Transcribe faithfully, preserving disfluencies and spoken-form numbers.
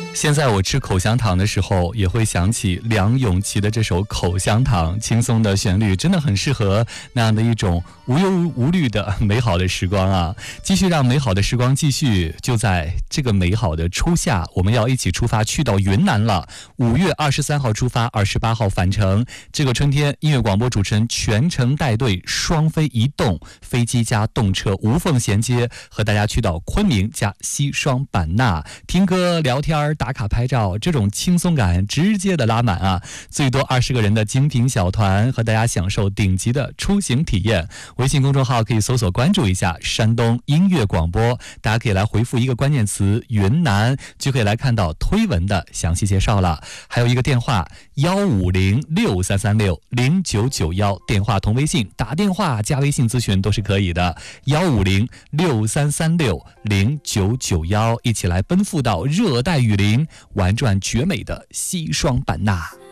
现在我吃口香糖的时候，也会想起梁咏琪的这首《口香糖》，轻松的旋律真的很适合那样的一种无忧无虑的美好的时光啊！继续让美好的时光继续，就在这个美好的初夏，我们要一起出发去到云南了。五月二十三号出发，二十八号返程。这个春天，音乐广播主持人全程带队，双飞一动，飞机加动车无缝衔接，和大家去到昆明加西双版纳，听歌聊天打卡拍照，这种轻松感直接的拉满啊！最多二十个人的精品小团，和大家享受顶级的出行体验。微信公众号可以搜索关注一下山东音乐广播，大家可以来回复一个关键词云南，就可以来看到推文的详细介绍了。还有一个电话幺五零六三三六零九九幺，电话同微信，打电话加微信咨询都是可以的。幺五零六三三六零九九幺，一起来奔赴到热带雨林，玩转绝美的西双版纳。